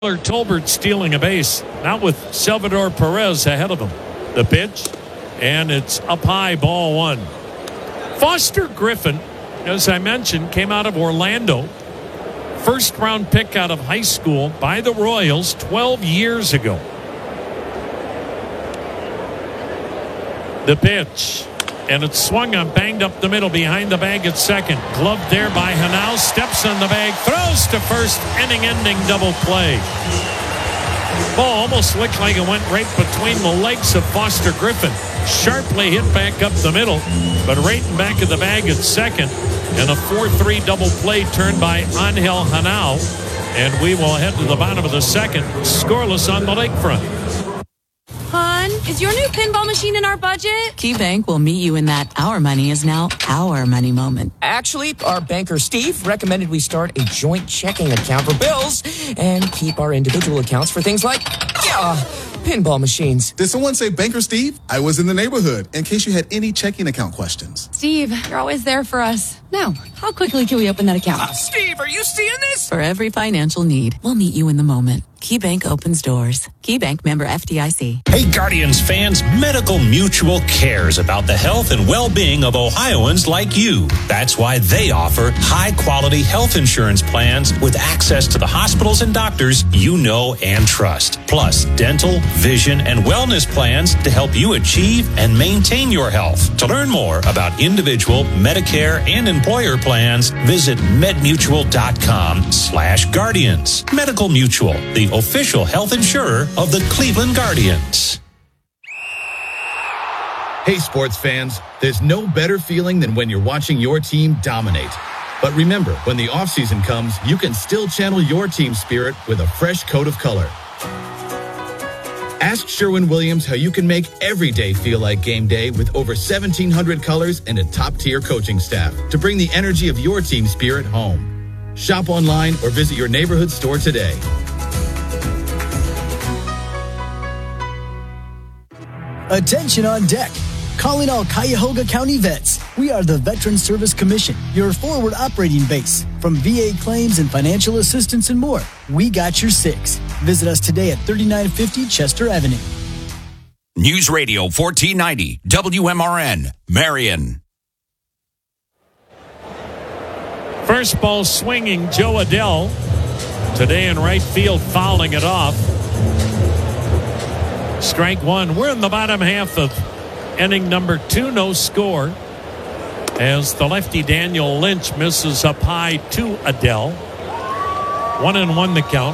Tolbert stealing a base. Not with Salvador Perez ahead of him. The pitch, and it's up high, ball one. Foster Griffin, as I mentioned, came out of Orlando. First round pick out of high school by the Royals 12 years ago. The pitch, and it's swung on, banged up the middle behind the bag at second. Gloved there by Hanau, steps on the bag, throws to first, inning-ending double play. Ball almost looked like it went right between the legs of Foster Griffin. Sharply hit back up the middle, but right in back of the bag at second. And a 4-3 double play turned by Angel Hanau. And we will head to the bottom of the second, scoreless on the lakefront. Hon, is your new pinball machine in our budget? KeyBank will meet you in that our money is now our money moment. Actually, our banker Steve recommended we start a joint checking account for bills and keep our individual accounts for things like, pinball machines. Did someone say Banker Steve? I was in the neighborhood in case you had any checking account questions. Steve, you're always there for us. Now, how quickly can we open that account? Steve, are you seeing this? For every financial need, we'll meet you in the moment. KeyBank opens doors. KeyBank, member FDIC. Hey, Guardians fans, Medical Mutual cares about the health and well-being of Ohioans like you. That's why they offer high-quality health insurance plans with access to the hospitals and doctors you know and trust. Plus, dental, vision, and wellness plans to help you achieve and maintain your health. To learn more about individual, Medicare, and employer plans, visit medmutual.com/guardians. Medical Mutual, the official health insurer of the Cleveland Guardians. Hey, sports fans, there's no better feeling than when you're watching your team dominate. But remember, when the offseason comes, you can still channel your team spirit with a fresh coat of color. Ask Sherwin-Williams how you can make every day feel like game day with over 1,700 colors and a top-tier coaching staff to bring the energy of your team spirit home. Shop online or visit your neighborhood store today. Attention on deck. Calling all Cuyahoga County vets. We are the Veterans Service Commission, your forward operating base. From VA claims and financial assistance and more, we got your six. Visit us today at 3950 Chester Avenue. News Radio 1490, WMRN, Marion. First ball swinging, Joe Adell. Today in right field, fouling it off. Strike one. We're in the bottom half of inning number 2. No score as the lefty Daniel Lynch misses up high to Adell. 1-1 the count.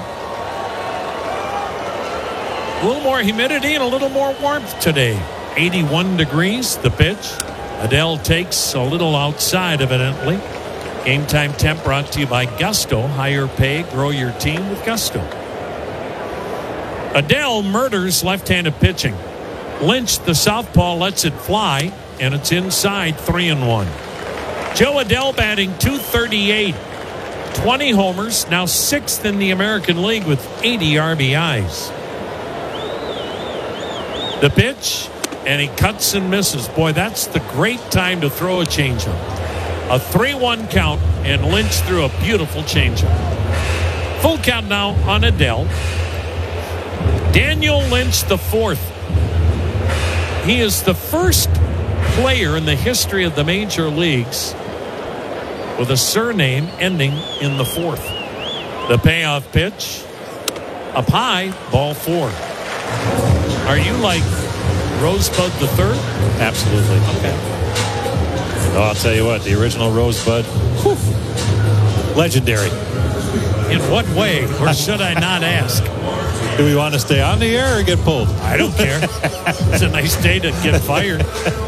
A little more humidity and a little more warmth today. 81 degrees. The pitch. Adell takes a little outside, evidently. Game time temp brought to you by Gusto. Higher pay. Grow your team with Gusto. Adell murders left-handed pitching. Lynch, the southpaw, lets it fly, and it's inside 3-1. Joe Adell batting .238. 20 homers, now 6th in the American League with 80 RBIs. The pitch, and he cuts and misses. Boy, that's the great time to throw a changeup. A 3-1 count, and Lynch threw a beautiful changeup. Full count now on Adell. Daniel Lynch the fourth. He is the first player in the history of the major leagues with a surname ending in the fourth. The payoff pitch. Up high, ball 4. Are you like Rosebud the third? Absolutely. Okay. Oh, I'll tell you what, the original Rosebud, legendary. In what way, or should I not ask? Do we want to stay on the air or get pulled? I don't care. It's a nice day to get fired.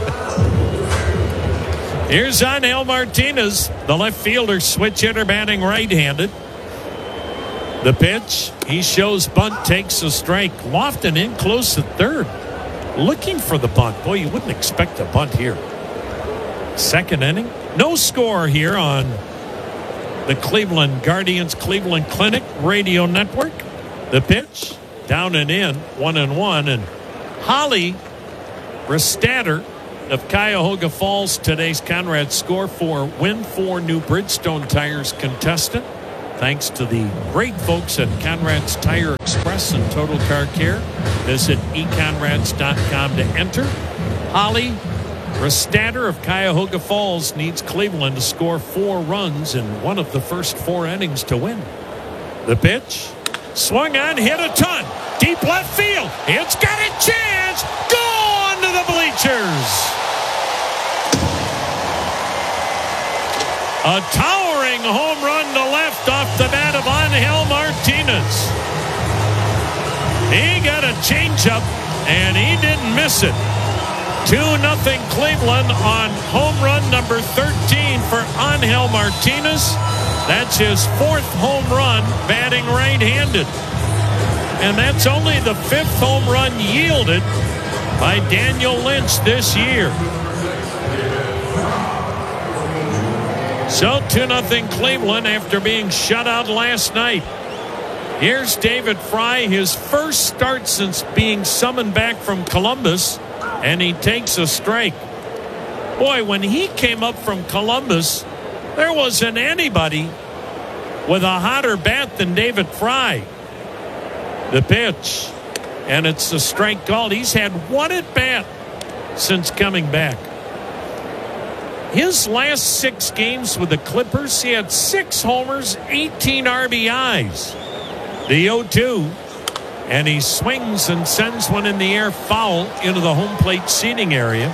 Here's Angel Martinez, the left fielder, switch hitter batting right-handed. The pitch, he shows bunt, takes a strike. Lofton in close at third, looking for the bunt. Boy, you wouldn't expect a bunt here. Second inning, no score here on the Cleveland Guardians Cleveland Clinic Radio Network. The pitch, down and in, 1-1. And Holly Restatter of Cuyahoga Falls, today's Conrad score for Win 4 new Bridgestone Tires contestant. thanks to the great folks at Conrad's Tire Express and Total Car Care. Visit econrads.com to enter. Holly Restatter of Cuyahoga Falls needs Cleveland to score 4 runs in one of the first 4 innings to win. The pitch, swung on, hit a ton. Deep left field. It's got a chance. Gone to the bleachers. A towering home run to left off the bat of Angel Martinez. He got a changeup, and he didn't miss it. 2-0 Cleveland on home run number 13 for Angel Martinez. That's his 4th home run batting right-handed. And that's only the 5th home run yielded by Daniel Lynch this year. So 2-0 Cleveland after being shut out last night. Here's David Fry, his first start since being summoned back from Columbus, and he takes a strike. Boy, when he came up from Columbus, there wasn't anybody with a hotter bat than David Fry. The pitch, and it's a strike called. He's had 1 at bat since coming back. His last 6 games with the Clippers, he had 6 homers, 18 RBIs. The 0-2, and he swings and sends one in the air foul into the home plate seating area.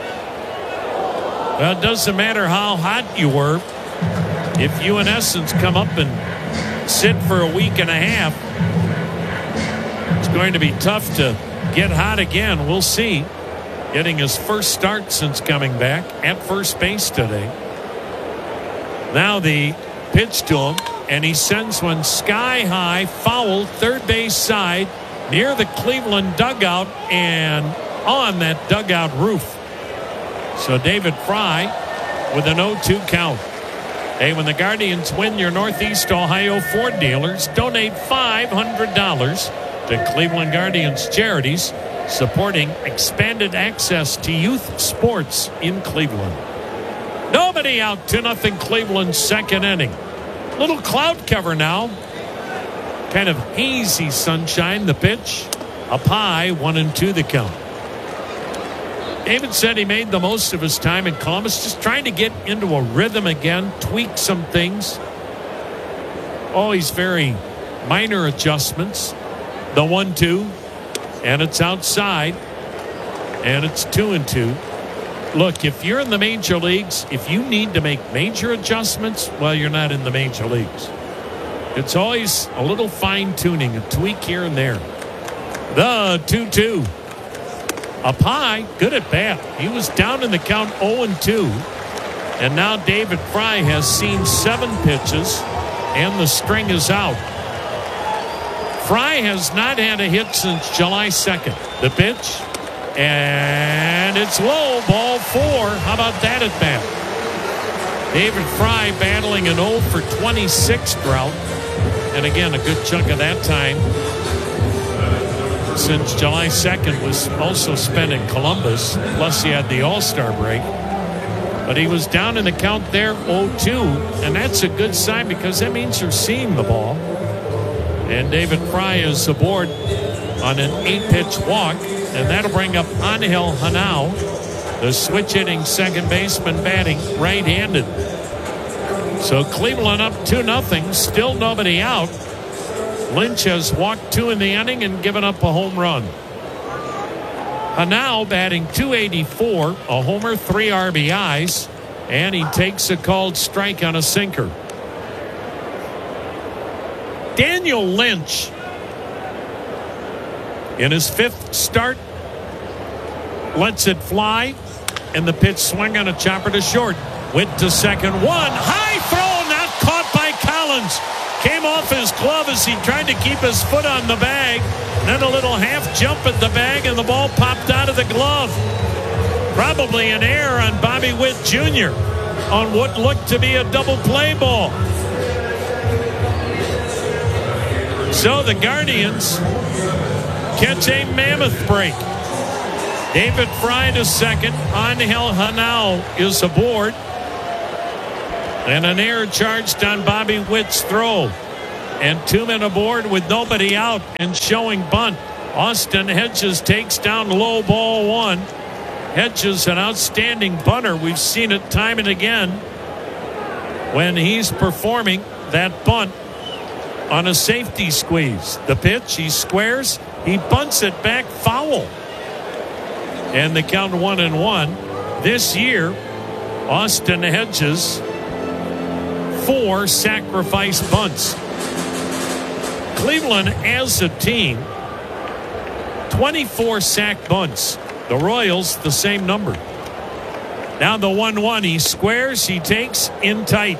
Well, it doesn't matter how hot you were. If you, in essence, come up and sit for a week and a half, it's going to be tough to get hot again. We'll see. Getting his first start since coming back at first base today. Now the pitch to him, and he sends one sky high, foul, third base side, near the Cleveland dugout and on that dugout roof. So David Fry with an 0-2 count. Hey, when the Guardians win your Northeast Ohio Ford dealers, donate $500 to Cleveland Guardians charities, supporting expanded access to youth sports in Cleveland. Nobody out, 2-0 Cleveland, second inning. Little cloud cover now. Kind of hazy sunshine. The pitch up high, 1-2 the count. David said he made the most of his time in Columbus, just trying to get into a rhythm again, tweak some things. Always very minor adjustments. The 1-2. And it's outside, and it's 2-2. Look, if you're in the major leagues, if you need to make major adjustments, well, you're not in the major leagues. It's always a little fine-tuning, a tweak here and there. The 2-2. Up high, good at bat. He was down in the count 0-2. And now David Fry has seen 7 pitches, and the string is out. Fry has not had a hit since July 2nd. The pitch, and it's low, ball 4. How about that at bat? David Fry battling an 0 for 26 drought. And again, a good chunk of that time since July 2nd was also spent in Columbus. Plus he had the All-Star break. But he was down in the count there, 0-2. And that's a good sign because that means you're seeing the ball. And David Fry is aboard on an 8-pitch walk. And that'll bring up Angel Hanao, the switch-hitting second baseman, batting right-handed. So Cleveland up 2-0, still nobody out. Lynch has walked 2 in the inning and given up a home run. Hanao batting .284, a homer, 3 RBIs, and he takes a called strike on a sinker. Daniel Lynch, in his 5th start, lets it fly, and the pitch swung on a chopper to short. Went to second, 1 high throw, not caught by Collins. Came off his glove as he tried to keep his foot on the bag. Then a little half jump at the bag, and the ball popped out of the glove. Probably an error on Bobby Witt Jr. on what looked to be a double play ball. So the Guardians catch a mammoth break. David Fry to second. Angel Hanao is aboard. And an error charged on Bobby Witt's throw. And 2 men aboard with nobody out and showing bunt. Austin Hedges takes down low ball 1. Hedges, an outstanding bunter. We've seen it time and again when he's performing that bunt on a safety squeeze. The pitch, he squares, he bunts it back, foul. And the count 1-1. This year, Austin Hedges, 4 sacrifice bunts. Cleveland as a team, 24 sack bunts. The Royals, the same number. Now the 1-1, he squares, he takes in tight.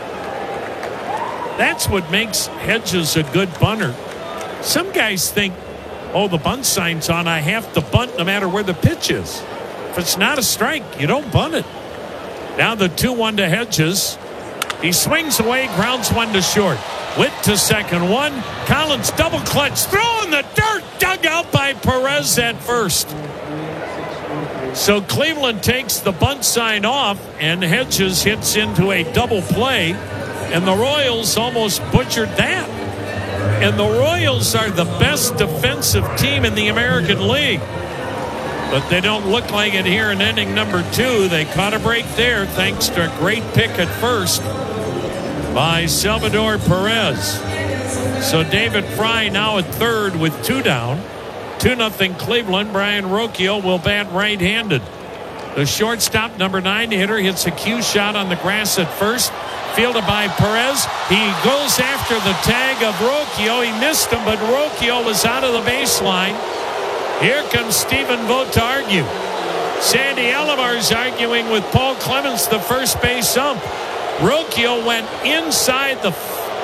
That's what makes Hedges a good bunter. Some guys think, oh, the bunt sign's on, I have to bunt no matter where the pitch is. If it's not a strike, you don't bunt it. Now the 2-1 to Hedges. He swings away, grounds 1 to short. Witt to second 1. Collins double clutch, throw in the dirt, dug out by Perez at first. So Cleveland takes the bunt sign off, and Hedges hits into a double play, and the Royals almost butchered that. And the Royals are the best defensive team in the American League. But they don't look like it here in inning number 2. They caught a break there thanks to a great pick at first by Salvador Perez. So David Fry now at third with 2 down. 2-0 Cleveland. Brian Rocchio will bat right-handed. The shortstop, number 9 hitter, hits a cue shot on the grass at first. Fielded by Perez. He goes after the tag of Rocchio. He missed him, but Rocchio was out of the baseline. Here comes Stephen Vogt to argue. Sandy Alamar's arguing with Paul Clemens, the first base ump. Rocchio went inside the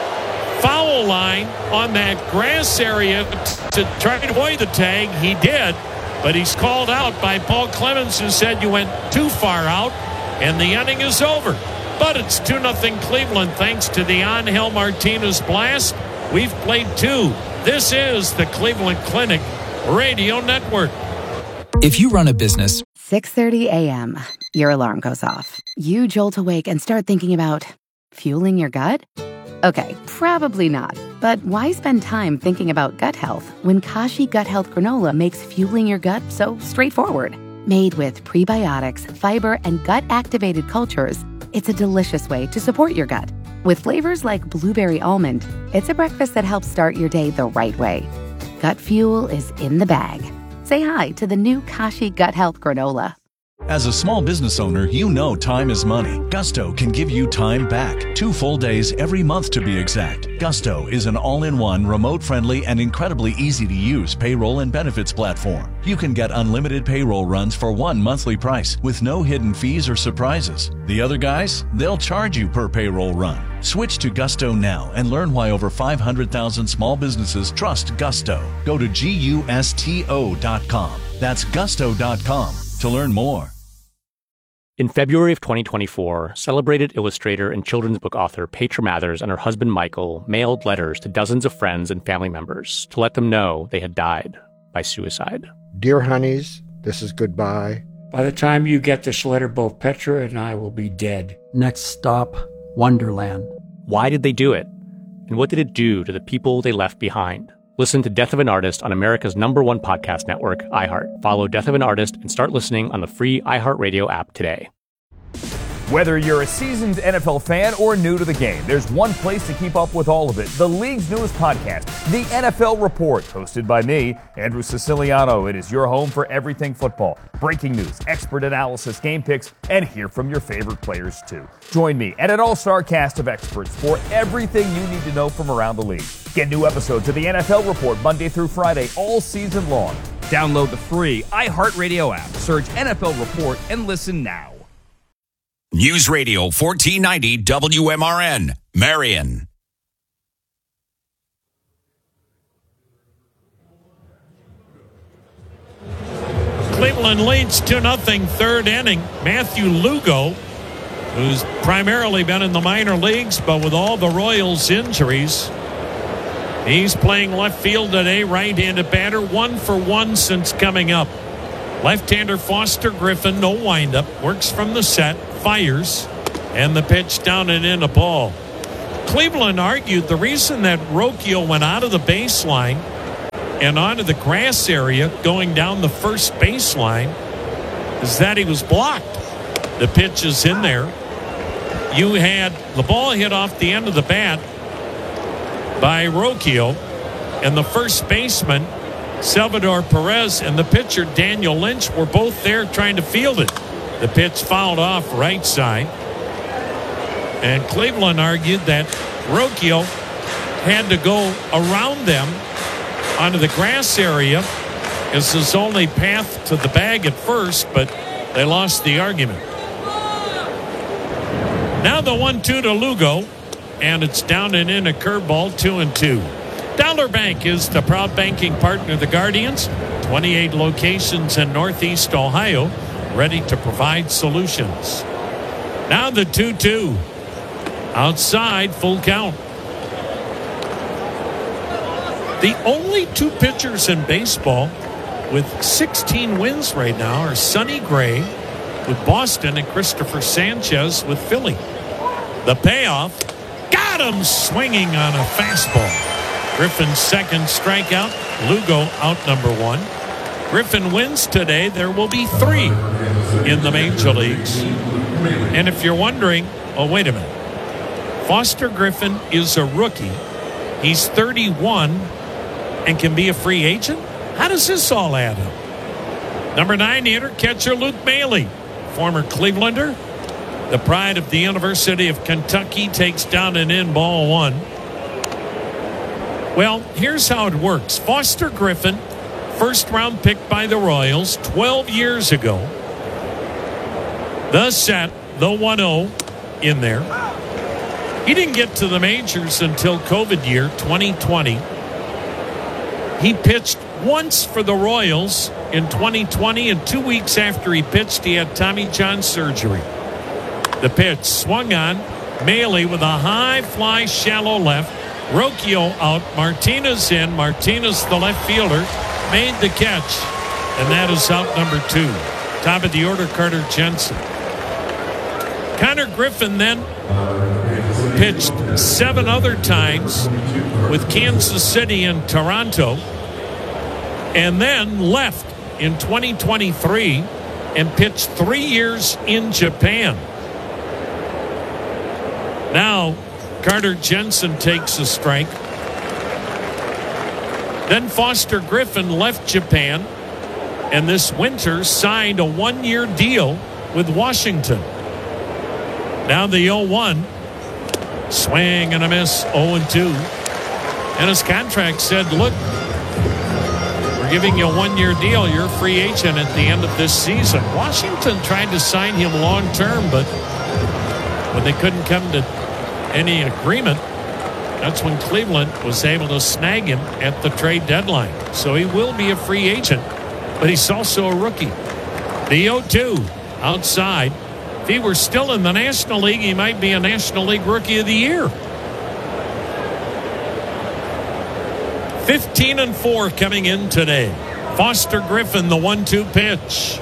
foul line on that grass area to try to avoid the tag. He did, but he's called out by Paul Clemens, who said you went too far out, and the inning is over. But it's 2-0 Cleveland thanks to the Angel Martinez blast. We've played 2. This is the Cleveland Clinic Radio Network. If you run a business, 6:30 a.m., your alarm goes off. You jolt awake and start thinking about fueling your gut? Okay, probably not. But why spend time thinking about gut health when Kashi Gut Health Granola makes fueling your gut so straightforward? Made with prebiotics, fiber, and gut-activated cultures, it's a delicious way to support your gut. With flavors like blueberry almond, it's a breakfast that helps start your day the right way. Gut fuel is in the bag. Say hi to the new Kashi Gut Health Granola. As a small business owner, you know time is money. Gusto can give you time back. 2 full days every month to be exact. Gusto is an all-in-one, remote-friendly, and incredibly easy-to-use payroll and benefits platform. You can get unlimited payroll runs for 1 monthly price with no hidden fees or surprises. The other guys, they'll charge you per payroll run. Switch to Gusto now and learn why over 500,000 small businesses trust Gusto. Go to GUSTO.com. That's Gusto.com to learn more. In February of 2024, celebrated illustrator and children's book author Petra Mathers and her husband Michael mailed letters to dozens of friends and family members to let them know they had died by suicide. Dear honeys, this is goodbye. By the time you get this letter, both Petra and I will be dead. Next stop, Wonderland. Why did they do it? And what did it do to the people they left behind? Listen to Death of an Artist on America's #1 podcast network, iHeart. Follow Death of an Artist and start listening on the free iHeartRadio app today. Whether you're a seasoned NFL fan or new to the game, there's one place to keep up with all of it. The league's newest podcast, The NFL Report, hosted by me, Andrew Siciliano. It is your home for everything football. Breaking news, expert analysis, game picks, and hear from your favorite players too. Join me and an all-star cast of experts for everything you need to know from around the league. Get new episodes of The NFL Report Monday through Friday all season long. Download the free iHeartRadio app. Search NFL Report and listen now. News Radio 1490 WMRN, Marion. Cleveland leads 2-0 third inning. Matthew Lugo, who's primarily been in the minor leagues, but with all the Royals injuries, he's playing left field today, right-handed batter, 1 for 1 since coming up. Left-hander Foster Griffin, no windup, works from the set, fires. And the pitch down and in a ball. Cleveland argued the reason that Rocchio went out of the baseline and onto the grass area going down the first baseline is that he was blocked. The pitch is in there. You had the ball hit off the end of the bat by Rocchio, and the first baseman, Salvador Perez, and the pitcher, Daniel Lynch, were both there trying to field it. The pitch fouled off right side. And Cleveland argued that Rocchio had to go around them onto the grass area as his only path to the bag at first, but they lost the argument. Now the 1-2 to Lugo, and it's down and in a curveball, 2-2. Dollar Bank is the proud banking partner of the Guardians. 28 locations in Northeast Ohio, ready to provide solutions. Now the 2-2. Outside, full count. The only two pitchers in baseball with 16 wins right now are Sonny Gray with Boston and Christopher Sanchez with Philly. The payoff, got him swinging on a fastball. Griffin's second strikeout. Lugo out number one. Griffin wins today. There will be 3 in the major leagues. And if you're wondering, oh, wait a minute. Foster Griffin is a rookie. He's 31 and can be a free agent? How does this all add up? Number 9 hitter, catcher Luke Maile, former Clevelander. The pride of the University of Kentucky takes down and in ball 1. Well, here's how it works. Foster Griffin, first round pick by the Royals 12 years ago. The set, the 1-0 in there. He didn't get to the majors until COVID year 2020. He pitched once for the Royals in 2020, and 2 weeks after he pitched, he had Tommy John surgery. The pitch swung on. Maile with a high fly, shallow left. Rocchio out. Martinez in. Martinez, the left fielder, made the catch, and that is out number 2. Top of the order, Carter Jensen. Connor Griffin then pitched 7 other times with Kansas City and Toronto, and then left in 2023 and pitched 3 years in Japan. Now Carter Jensen takes a strike. Then Foster Griffin left Japan and this winter signed a 1-year deal with Washington. Now the 0-1. Swing and a miss, 0-2. And his contract said, look, we're giving you a 1-year deal. You're a free agent at the end of this season. Washington tried to sign him long term, but when they couldn't come to any agreement, that's when Cleveland was able to snag him at the trade deadline. So he will be a free agent, but he's also a rookie. The 0-2 outside. If he were still in the National League, he might be a National League Rookie of the Year. 15-4 coming in today. Foster Griffin, the 1-2 pitch.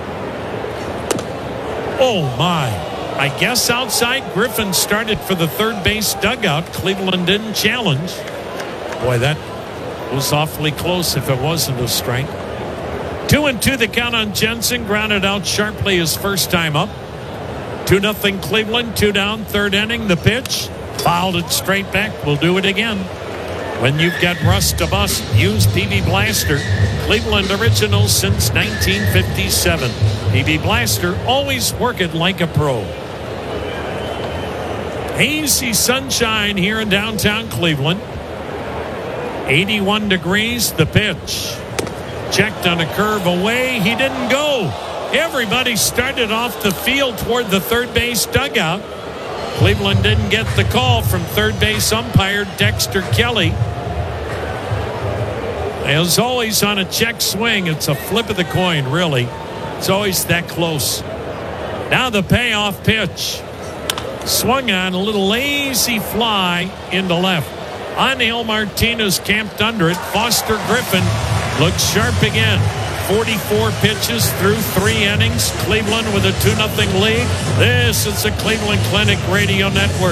Oh, my. I guess outside. Griffin started for the third base dugout. Cleveland didn't challenge. Boy, that was awfully close if it wasn't a strike. 2-2 the count on Jensen. Grounded out sharply his first time up. 2-0 Cleveland, 2 down, third inning. The pitch, fouled it straight back. We'll do it again. When you've got rust to bust, use PB Blaster. Cleveland original since 1957. PB Blaster, always working like a pro. Hazy sunshine here in downtown Cleveland. 81 degrees, the pitch. Checked on a curve away, he didn't go. Everybody started off the field toward the third base dugout. Cleveland didn't get the call from third base umpire Dexter Kelly. As always on a check swing, it's a flip of the coin, really. It's always that close. Now the payoff pitch. Swung on, a little lazy fly into left. Angel Martinez camped under it. Foster Griffin looks sharp again. 44 pitches through 3 innings. Cleveland with a 2-0 lead. This is the Cleveland Clinic Radio Network.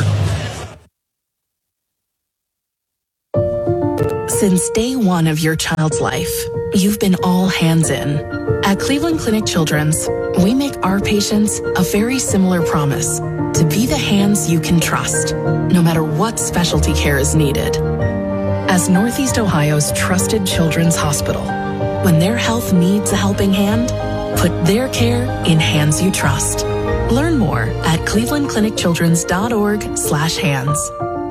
Since day one of your child's life, you've been all hands in. At Cleveland Clinic Children's, we make our patients a very similar promise to be the hands you can trust, no matter what specialty care is needed. As Northeast Ohio's trusted children's hospital, when their health needs a helping hand, put their care in hands you trust. Learn more at clevelandclinicchildrens.org/hands.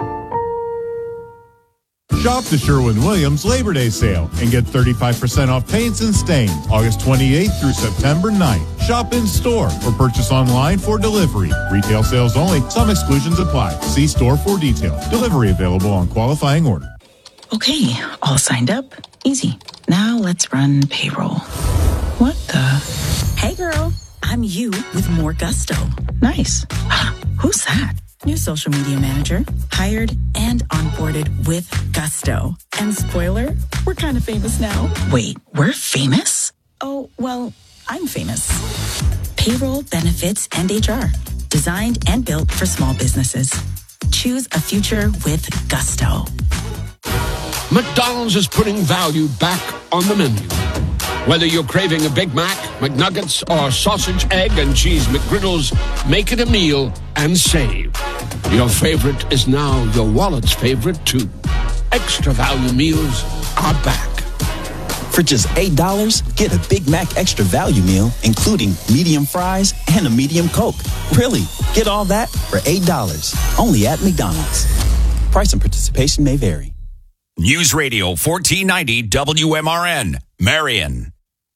Shop the Sherwin-Williams Labor Day sale and get 35% off paints and stains August 28th through September 9th. Shop in store or purchase online for delivery. Retail sales only. Some exclusions apply. See store for details. Delivery available on qualifying order. Okay, all signed up. Easy. Now let's run payroll. What the? Hey girl, I'm you with more gusto. Nice. Who's that? New social media manager, hired and onboarded with gusto. And spoiler, we're kind of famous now. Wait, we're famous? Oh, well, I'm famous. Payroll, benefits, and HR. Designed and built for small businesses. Choose a future with gusto. McDonald's is putting value back on the menu. Whether you're craving a Big Mac, McNuggets, or sausage, egg, and cheese McGriddles, make it a meal and save. Your favorite is now your wallet's favorite, too. Extra value meals are back. For just $8, get a Big Mac Extra Value Meal, including medium fries and a medium Coke. Really, get all that for $8. Only at McDonald's. Price and participation may vary. News Radio 1490 WMRN, Marion.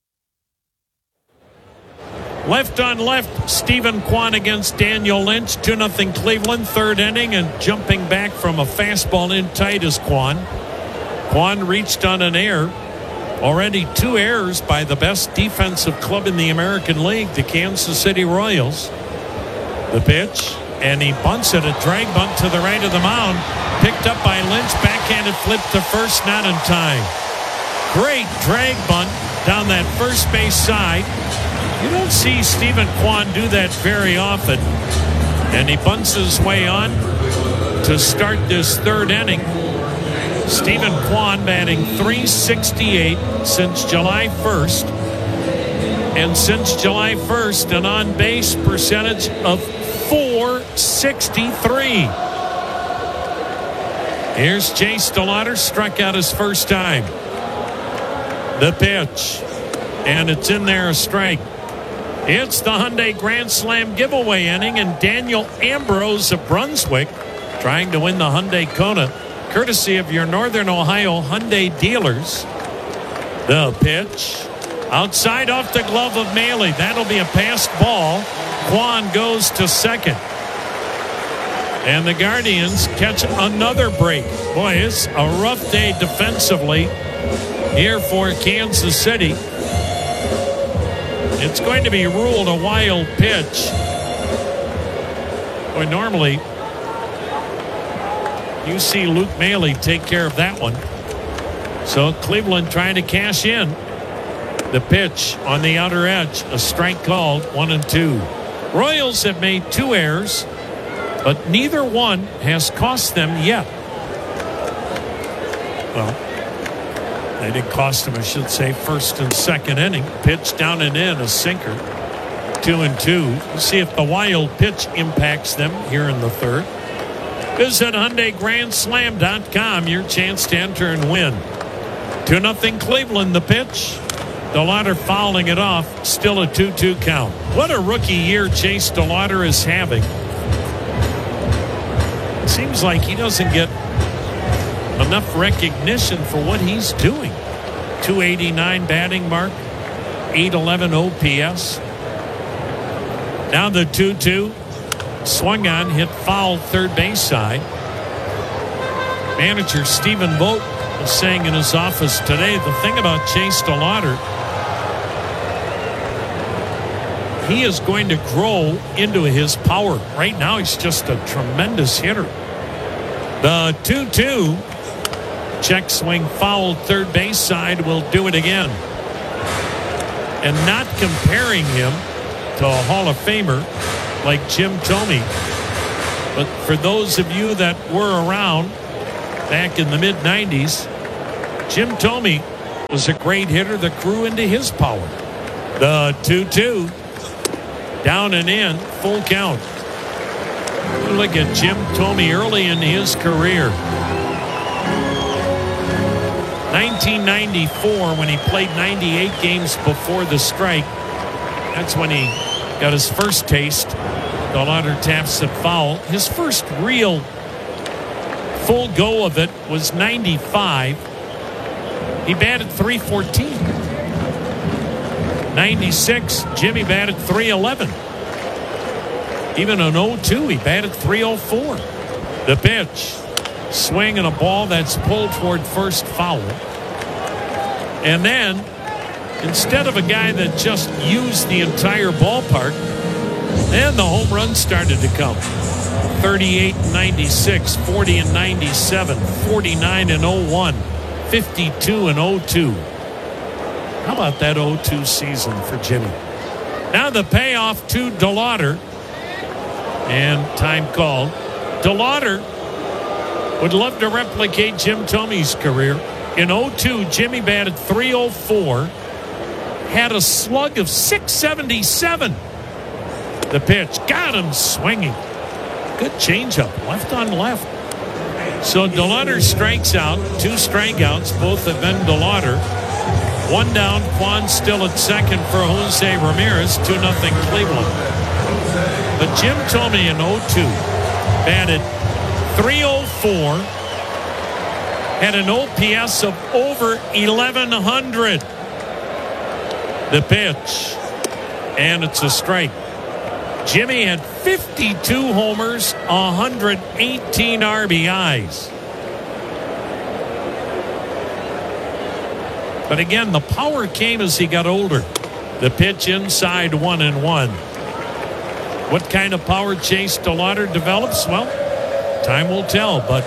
Left on left, Stephen Kwan against Daniel Lynch. 2-0 Cleveland, 3rd inning, and jumping back from a fastball in tight is Kwan. Kwan reached on an error. Already 2 errors by the best defensive club in the American League, the Kansas City Royals. The pitch, and he bunts it, a drag bunt to the right of the mound. Picked up by Lynch, backhanded flip to first, not in time. Great drag bunt down that first base side. You don't see Stephen Kwan do that very often. And he bunts his way on to start this 3rd inning. Stephen Kwan batting .368 since July 1st. And since July 1st, an on-base percentage of .463. Here's Chase DeLauder, struck out his first time. The pitch, and it's in there, a strike. It's the Hyundai Grand Slam giveaway inning, and Daniel Ambrose of Brunswick trying to win the Hyundai Kona, courtesy of your Northern Ohio Hyundai dealers. The pitch, outside off the glove of Maley. That'll be a passed ball. Kwan goes to second. And the Guardians catch another break. Boy, it's a rough day defensively here for Kansas City. It's going to be ruled a wild pitch. Boy, normally you see Luke Maley take care of that one. So Cleveland trying to cash in. The pitch on the outer edge, a strike called, 1-2. Royals have made 2 errors, but neither one has cost them yet. Well, they didn't cost them, I should say, first and second inning. Pitch down and in, a sinker. 2-2. We'll see if the wild pitch impacts them here in the 3rd. Visit HyundaiGrandSlam.com, your chance to enter and win. 2-0 Cleveland, the pitch. DeLauder fouling it off, still a 2-2 count. What a rookie year Chase DeLauder is having. It seems like he doesn't get enough recognition for what he's doing. 289 batting mark, 811 OPS. Now the 2-2. Swung on, hit foul, third base side. Manager Stephen Vogt was saying in his office today, the thing about Chase DeLauder, he is going to grow into his power. Right now, he's just a tremendous hitter. The 2-2. Check swing foul, third base side, will do it again. and not comparing him to a Hall of Famer like Jim Thome. But for those of you that were around back in the mid-90s, Jim Thome was a great hitter that grew into his power. The 2-2. Down and in, full count. Look at Jim Thome early in his career. 1994, when he played 98 games before the strike, that's when he got his first taste. DeLauder taps it foul. His first real full go of it was 95. He batted .314. 96, Jimmy batted .311. Even in 02, he batted .304. The pitch. Swing and a ball that's pulled toward first, foul. And then, instead of a guy that just used the entire ballpark, then the home runs started to come. 38 and 96, 40 and 97, 49 and 01, 52 and 02. How about that 02 season for Jimmy? Now the payoff to DeLauder. And time called. DeLauder would love to replicate Jim Thome's career. In 02, Jimmy batted .304, had a slug of .677. The pitch got him swinging. Good changeup, left on left. So DeLauder strikes out, 2 strikeouts, both have been DeLauder. 1 down, Kwan still at second for Jose Ramirez, 2-0 Cleveland. But Jim Thome in 02 batted .304, had an OPS of over 1,100. The pitch, and it's a strike. Jimmy had 52 homers, 118 RBIs. But again, the power came as he got older. The pitch inside 1-1. What kind of power Chase DeLauder develops? Well, time will tell, but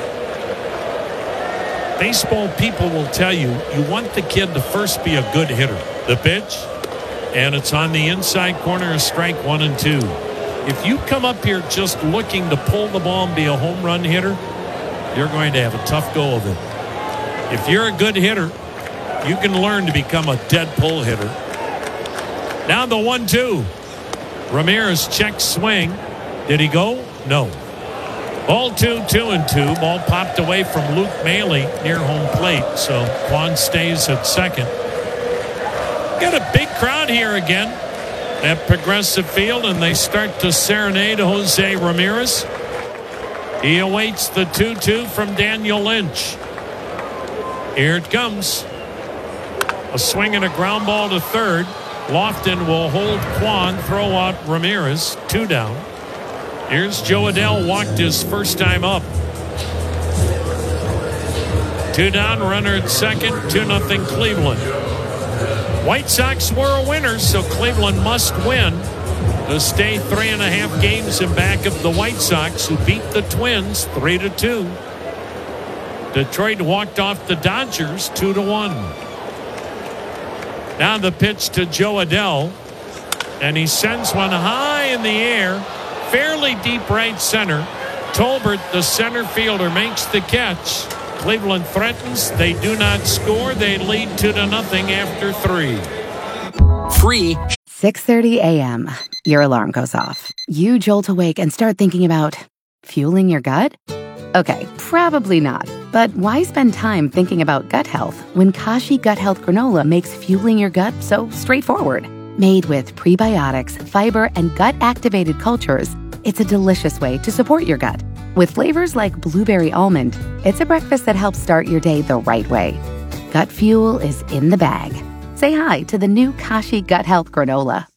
baseball people will tell you, you want the kid to first be a good hitter. The pitch, and it's on the inside corner, a strike 1 and 2. If you come up here just looking to pull the ball and be a home run hitter, you're going to have a tough go of it. If you're a good hitter, you can learn to become a dead pull hitter. Now the 1-2. Ramirez checks swing. Did he go? No. Ball 2-2. Ball popped away from Luke Maile near home plate. So Kwan stays at second. Got a big crowd here again at Progressive Field, and they start to serenade Jose Ramirez. He awaits the 2-2 from Daniel Lynch. Here it comes. A swing and a ground ball to third. Lofton will hold Kwan, throw out Ramirez. 2 down. Here's Joe Adell, walked his first time up. 2 down, runner at second, 2-0 Cleveland. White Sox were a winner, so Cleveland must win to stay 3.5 games in back of the White Sox, who beat the Twins 3-2. Detroit walked off the Dodgers 2-1. Now the pitch to Joe Adell, and he sends one high in the air, fairly deep right center. Tolbert, the center fielder, makes the catch. Cleveland threatens. They do not score. They lead 2-0 after 3. Free. 6:30 a.m. Your alarm goes off. You jolt awake and start thinking about fueling your gut? Okay, probably not. But why spend time thinking about gut health when Kashi Gut Health Granola makes fueling your gut so straightforward? Made with prebiotics, fiber, and gut-activated cultures, it's a delicious way to support your gut. With flavors like blueberry almond, it's a breakfast that helps start your day the right way. Gut fuel is in the bag. Say hi to the new Kashi Gut Health Granola.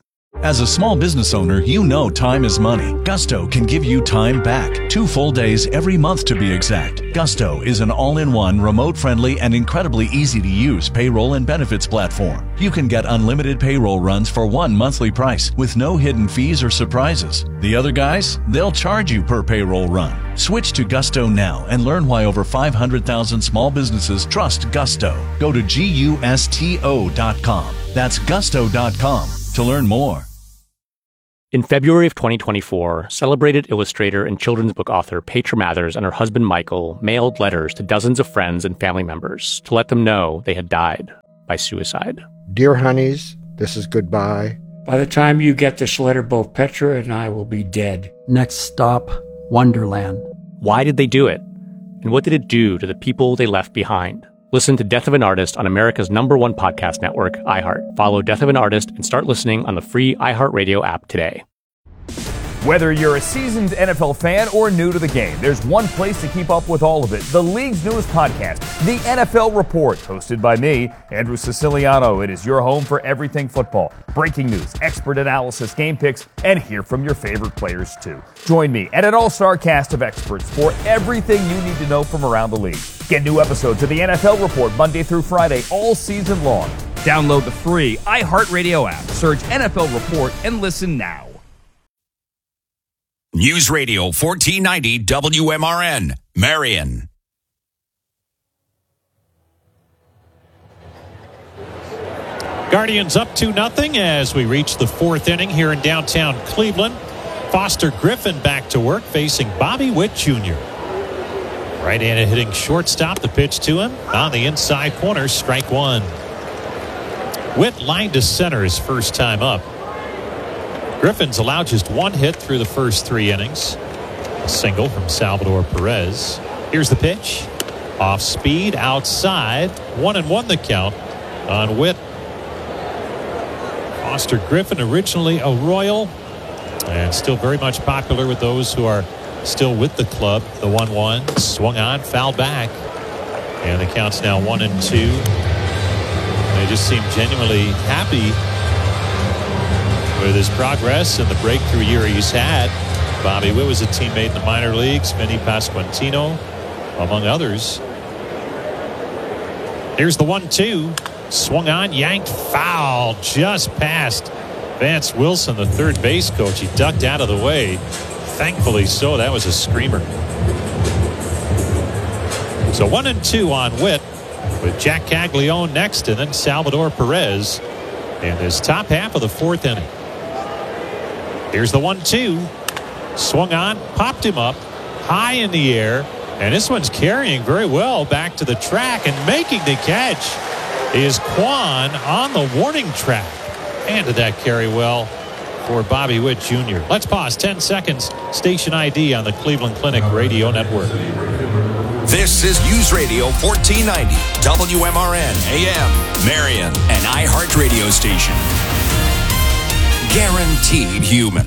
As a small business owner, you know time is money. Gusto can give you time back. 2 full days every month to be exact. Gusto is an all-in-one, remote-friendly, and incredibly easy-to-use payroll and benefits platform. You can get unlimited payroll runs for one monthly price with no hidden fees or surprises. The other guys, they'll charge you per payroll run. Switch to Gusto now and learn why over 500,000 small businesses trust Gusto. Go to GUSTO.com. That's Gusto.com to learn more. In February of 2024, celebrated illustrator and children's book author Petra Mathers and her husband Michael mailed letters to dozens of friends and family members to let them know they had died by suicide. Dear honeys, this is goodbye. By the time you get this letter, both Petra and I will be dead. Next stop, Wonderland. Why did they do it? And what did it do to the people they left behind? Listen to Death of an Artist on America's #1 podcast network, iHeart. Follow Death of an Artist and start listening on the free iHeartRadio app today. Whether you're a seasoned NFL fan or new to the game, there's one place to keep up with all of it. The league's newest podcast, The NFL Report, hosted by me, Andrew Siciliano. It is your home for everything football. Breaking news, expert analysis, game picks, and hear from your favorite players too. Join me and an all-star cast of experts for everything you need to know from around the league. Get new episodes of The NFL Report Monday through Friday all season long. Download the free iHeartRadio app, search NFL Report, and listen now. News Radio 1490 WMRN, Marion. Guardians up 2-0 as we reach the 4th inning here in downtown Cleveland. Foster Griffin back to work facing Bobby Witt Jr. Right-handed hitting shortstop. The pitch to him on the inside corner, strike one. Witt lined to center his first time up. Griffin's allowed just one hit through the first 3 innings. A single from Salvador Perez. Here's the pitch. Off speed, outside. 1-1 the count on Witt. Foster Griffin, originally a Royal, and still very much popular with those who are still with the club. The 1-1 swung on, foul back. And the count's now 1-2. They just seem genuinely happy with his progress and the breakthrough year he's had. Bobby Witt was a teammate in the minor leagues, Vinny Pasquantino, among others. Here's the 1-2. Swung on, yanked, foul, just past Vance Wilson, the third base coach. He ducked out of the way. Thankfully so. That was a screamer. So 1-2 on Witt, with Jack Caglione next, and then Salvador Perez in this top half of the 4th inning. Here's the 1-2. Swung on, popped him up high in the air, and this one's carrying very well back to the track, and making the catch is Kwan on the warning track. And did that carry well for Bobby Witt Jr. Let's pause 10 seconds. Station ID on the Cleveland Clinic Radio Network. This is News Radio 1490 WMRN AM, Marion, an iHeart radio station. Guaranteed human.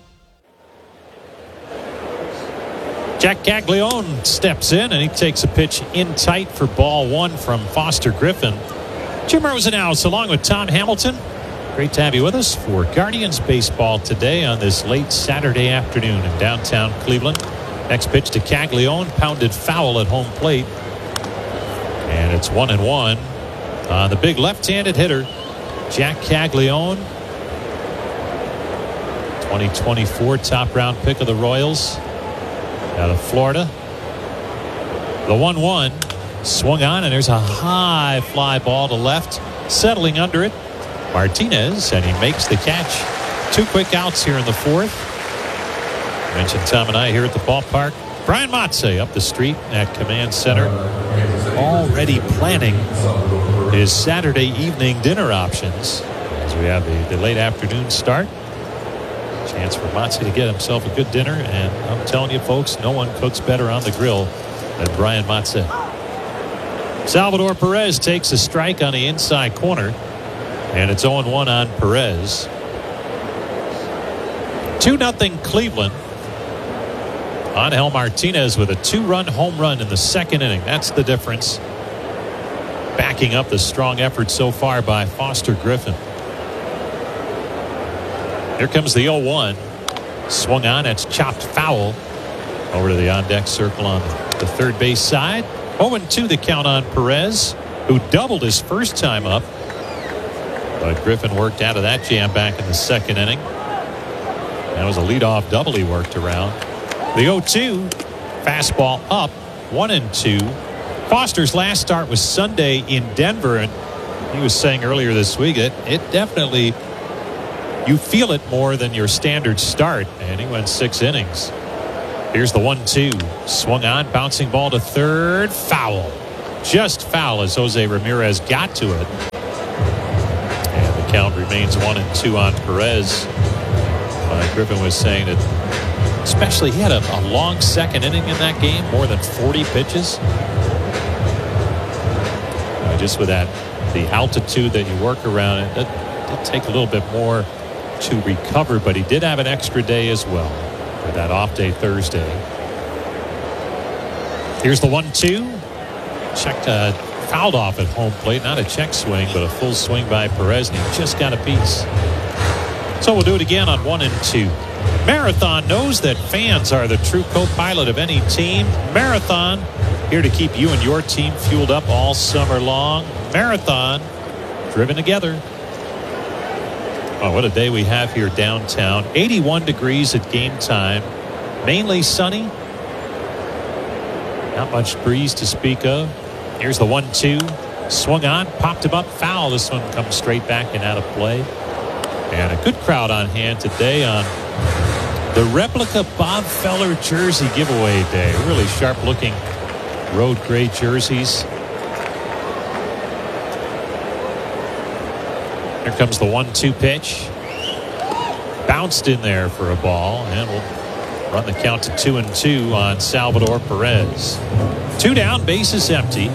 Jack Caglione steps in, and he takes a pitch in tight for ball one from Foster Griffin. Jim Rosenhaus along with Tom Hamilton. Great to have you with us for Guardians baseball today on this late Saturday afternoon in downtown Cleveland. Next pitch to Caglione, pounded foul at home plate. And it's 1-1 on the big left-handed hitter, Jack Caglione. 2024 top round pick of the Royals out of Florida. The 1-1 swung on, and there's a high fly ball to left, settling under it. Martinez, and he makes the catch. 2 quick outs here in the 4th. Mentioned Tom and I here at the ballpark. Brian Matze up the street at Command Center, already planning his Saturday evening dinner options as we have the late afternoon start. Chance for Matze to get himself a good dinner, and I'm telling you folks, no one cooks better on the grill than Brian Matze. Salvador Perez takes a strike on the inside corner, and it's 0-1 on Perez. 2-0 Cleveland. Angel Martinez with a 2-run home run in the 2nd inning. That's the difference. Backing up the strong effort so far by Foster Griffin. Here comes the 0-1. Swung on. That's chopped foul. Over to the on-deck circle on the third base side. 0-2 the count on Perez, who doubled his first time up. But Griffin worked out of that jam back in the second inning. That was a leadoff double he worked around. The 0-2, fastball up, 1-2. Foster's last start was Sunday in Denver, and he was saying earlier this week that it definitely, you feel it more than your standard start, and he went 6 innings. Here's the 1-2. Swung on, bouncing ball to third. Foul. Just foul as Jose Ramirez got to it. And the count remains 1-2 on Perez. Griffin was saying that, especially he had a long second inning in that game, more than 40 pitches. Just with that, the altitude that you work around, it did take a little bit more to recover, but he did have an extra day as well. For that off day Thursday. Here's the 1-2. Checked, fouled off at home plate. Not a check swing, but a full swing by Perez, and he just got a piece. So we'll do it again on 1-2. Marathon knows that fans are the true co-pilot of any team. Marathon, here to keep you and your team fueled up all summer long. Marathon, driven together. Oh, what a day we have here downtown. 81 degrees at game time. Mainly sunny. Not much breeze to speak of. Here's the 1-2. Swung on, popped him up, foul. This one comes straight back and out of play. And a good crowd on hand today on the replica Bob Feller jersey giveaway day. Really sharp looking road gray jerseys. Here comes the 1-2 pitch. Bounced in there for a ball, and we'll run the count to 2-2 on Salvador Perez. 2 down, bases empty.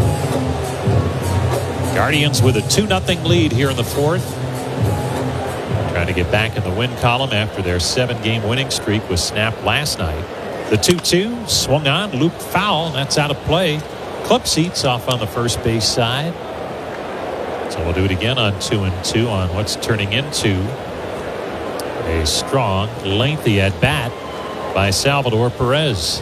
Guardians with a 2-0 lead here in the fourth. Trying to get back in the win column after their 7-game winning streak was snapped last night. The 2-2 swung on, looped foul, and that's out of play. Club seats off on the first base side. So we'll do it again on 2-2 on what's turning into a strong, lengthy at-bat by Salvador Perez.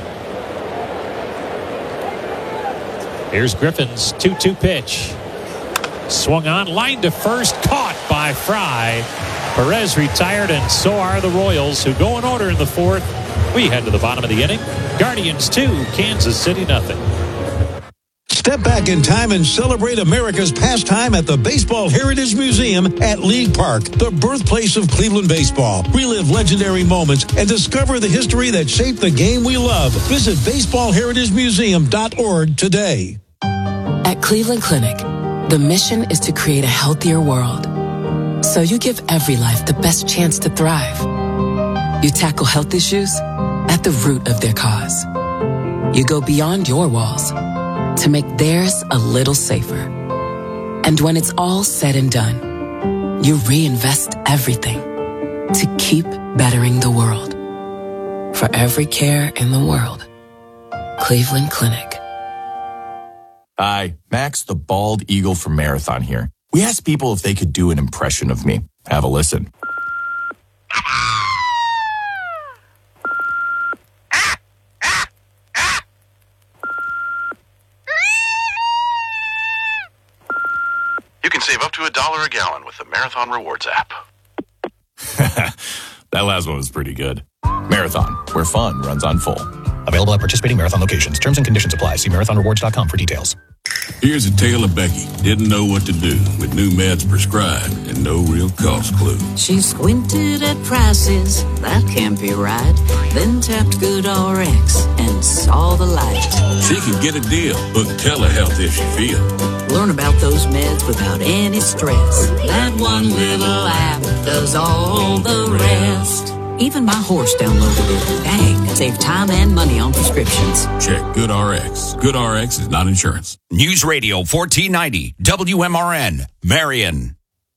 Here's Griffin's 2-2 pitch. Swung on, line to first, caught by Fry. Perez retired, and so are the Royals, who go in order in the fourth. We head to the bottom of the inning. Guardians 2, Kansas City 0. Step back in time and celebrate America's pastime at the Baseball Heritage Museum at League Park, the birthplace of Cleveland baseball. Relive legendary moments and discover the history that shaped the game we love. Visit baseballheritagemuseum.org today. At Cleveland Clinic, the mission is to create a healthier world. So you give every life the best chance to thrive. You tackle health issues at the root of their cause. You go beyond your walls to make theirs a little safer. And when it's all said and done, you reinvest everything to keep bettering the world. For every care in the world, Cleveland Clinic. Hi, Max the Bald Eagle from Marathon here. We asked people if they could do an impression of me. Have a listen. You can save up to $1 a gallon with the Marathon Rewards app. That last one was pretty good. Marathon, where fun runs on full. Available at participating Marathon locations. Terms and conditions apply. See marathonrewards.com for details. Here's a tale of Becky. Didn't know what to do with new meds prescribed and no real cost clue. She squinted at prices, that can't be right. Then tapped GoodRx and saw the light. She can get a deal. Book telehealth if she feels. Learn about those meds without any stress. That one little app does all the rest. Even my horse downloaded it. Dang, save time and money on prescriptions. Check GoodRx. GoodRx is not insurance. News Radio 1490, WMRN, Marion.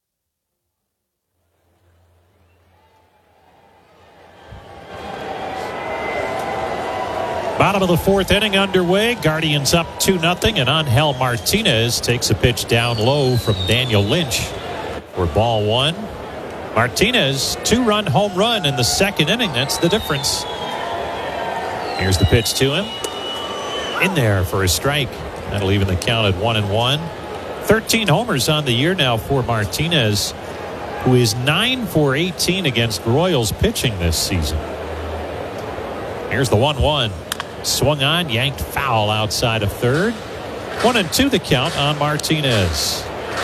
Bottom of the fourth inning underway. Guardians up 2-0, and Angel Martinez takes a pitch down low from Daniel Lynch for ball one. Martinez, 2-run home run in the second inning. That's the difference. Here's the pitch to him. In there for a strike. That'll even the count at 1-1. 13 homers on the year now for Martinez, who is 9 for 18 against Royals pitching this season. Here's the 1-1. Swung on, yanked foul outside of third. 1-2 the count on Martinez.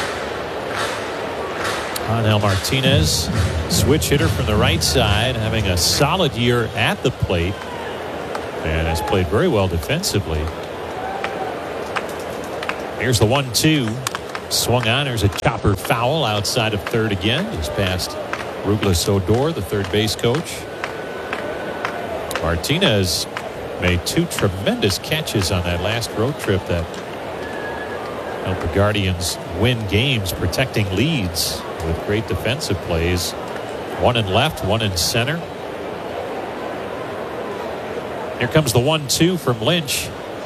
Angel Martinez, switch hitter from the right side, having a solid year at the plate and has played very well defensively. Here's the 1-2. Swung on. There's a chopper foul outside of third again. Just past Douglas Odor, the third base coach. Martinez made 2 tremendous catches on that last road trip that helped the Guardians win games, protecting leads with great defensive plays. 1 in left, 1 in center. Here comes the 1-2 from Lynch.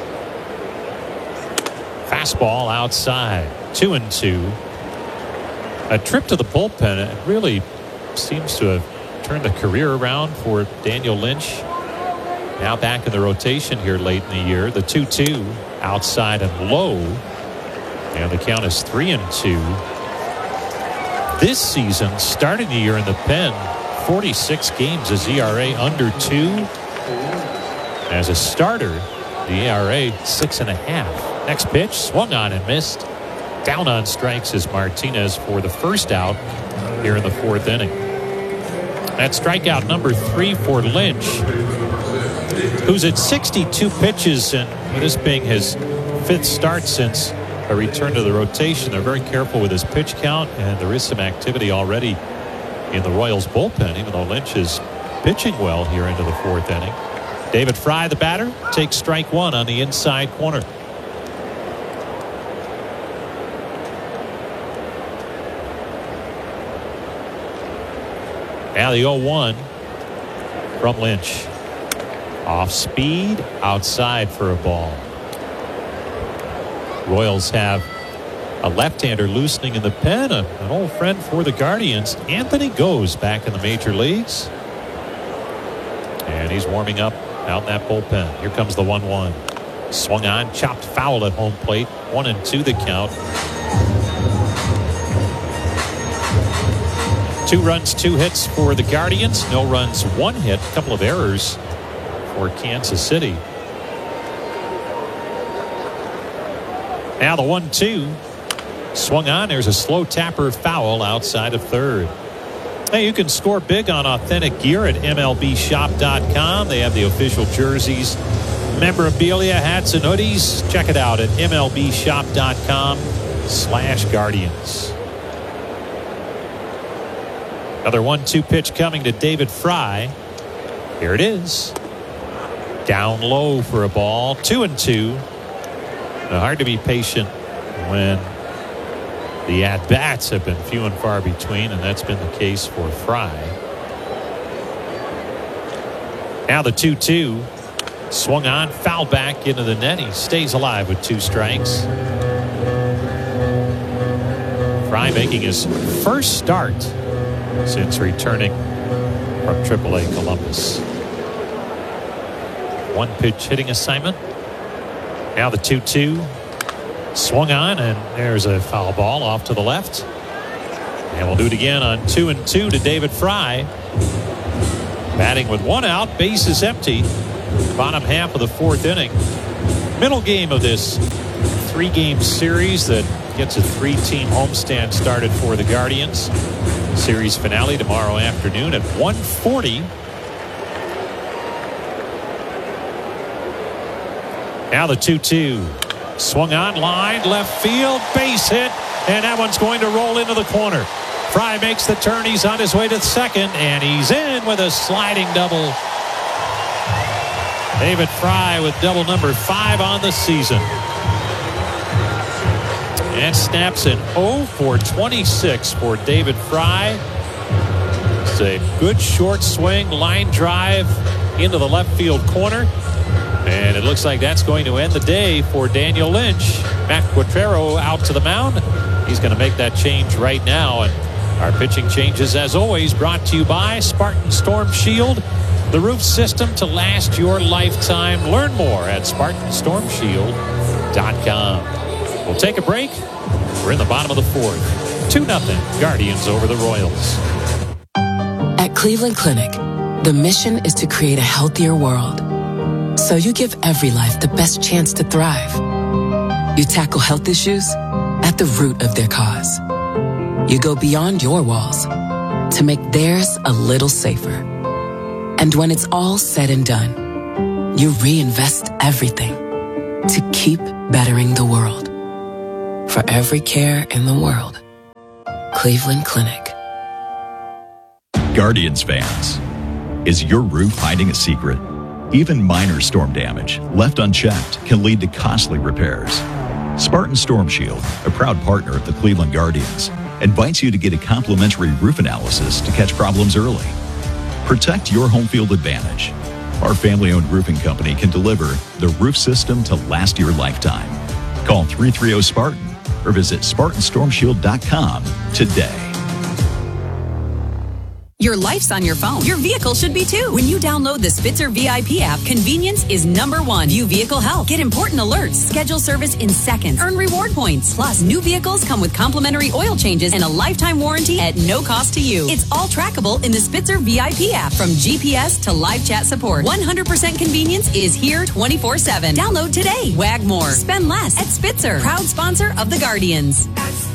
Fastball outside. 2-2. A trip to the bullpen. It really seems to have turned the career around for Daniel Lynch. Now back in the rotation here late in the year. The 2-2 outside and low. And the count is 3-2. This season, starting the year in the pen, 46 games, his ERA under 2. As a starter, the ERA 6.5. Next pitch, swung on and missed. Down on strikes is Martinez for the first out here in the 4th inning. That's strikeout number 3 for Lynch, who's at 62 pitches, and this being his 5th start since a return to the rotation. They're very careful with his pitch count, and there is some activity already in the Royals bullpen, even though Lynch is pitching well here into the 4th inning. David Fry, the batter, takes strike 1 on the inside corner. Now the 0-1 from Lynch. Off speed, outside for a ball. Royals have a left-hander loosening in the pen, an old friend for the Guardians. Anthony Goes back in the major leagues. And he's warming up out in that bullpen. Here comes the 1-1. Swung on, chopped foul at home plate. 1-2 the count. 2 runs, 2 hits for the Guardians. No runs, 1 hit. A couple of errors for Kansas City. Now the 1-2. Swung on. There's a slow tapper foul outside of third. Hey, you can score big on authentic gear at MLBshop.com. They have the official jerseys, memorabilia, hats, and hoodies. Check it out at MLBshop.com/Guardians. Another 1-2 pitch coming to David Fry. Here it is. Down low for a ball. 2-2. Hard to be patient when the at-bats have been few and far between, and that's been the case for Fry. Now the 2-2. Swung on, foul back into the net. He stays alive with 2 strikes. Fry making his first start since returning from AAA Columbus. 1 pitch hitting assignment. Now the 2-2. Swung on, and there's a foul ball off to the left. And we'll do it again on 2-2 to David Fry. Batting with 1 out, bases empty. Bottom half of the 4th inning. Middle game of this 3-game series that gets a 3-team homestand started for the Guardians. Series finale tomorrow afternoon at 1:40. Now the 2-2. Swung on, line, left field, base hit, and that one's going to roll into the corner. Fry makes the turn. He's on his way to second, and he's in with a sliding double. David Fry with double number 5 on the season. And snaps an 0 for 26 for David Fry. It's a good short swing, line drive into the left field corner. And it looks like that's going to end the day for Daniel Lynch. Matt Quatraro out to the mound. He's going to make that change right now. And Our pitching changes, as always, brought to you by Spartan Storm Shield, the roof system to last your lifetime. Learn more at SpartanStormShield.com. We'll take a break. We're in the bottom of the fourth. 2-0 Guardians over the Royals. At Cleveland Clinic, the mission is to create a healthier world. So you give every life the best chance to thrive. You tackle health issues at the root of their cause. You go beyond your walls to make theirs a little safer. And when it's all said and done, you reinvest everything to keep bettering the world. For every care in the world, Cleveland Clinic. Guardians fans, is your roof hiding a secret? Even minor storm damage, left unchecked, can lead to costly repairs. Spartan Storm Shield, a proud partner of the Cleveland Guardians, invites you to get a complimentary roof analysis to catch problems early. Protect your home field advantage. Our family-owned roofing company can deliver the roof system to last your lifetime. Call 330-SPARTAN or visit SpartanStormShield.com today. Your life's on your phone. Your vehicle should be too. When you download the Spitzer VIP app, convenience is number one. View vehicle health. Get important alerts. Schedule service in seconds. Earn reward points. Plus, new vehicles come with complimentary oil changes and a lifetime warranty at no cost to you. It's all trackable in the Spitzer VIP app. From GPS to live chat support, 100% convenience is here 24/7. Download today. Wag more. Spend less at Spitzer. Proud sponsor of the Guardians.